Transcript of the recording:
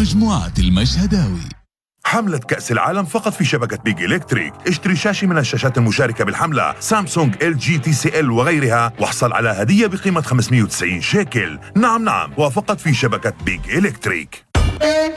مجموعة المشهداوي. حملة كأس العالم فقط في شبكة بيج إلكتريك. اشتري شاشة من الشاشات المشاركة بالحملة، سامسونج، LG، TCL وغيرها، واحصل على هدية بقيمة 590 شيكل. نعم وفقط في شبكة بيج إلكتريك.